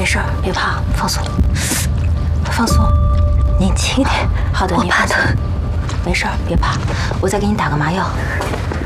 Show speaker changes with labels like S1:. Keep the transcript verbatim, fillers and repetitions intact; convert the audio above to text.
S1: 没事儿，别怕，放松，放松，
S2: 您轻点。
S1: 好的，
S2: 我怕疼。
S1: 没事儿，别怕，我再给你打个麻药。